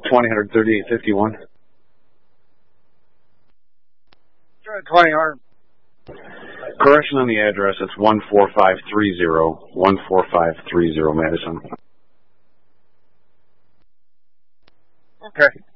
203851. Try 2000. Correction on the address, it's 14530, 14530 Madison. Okay.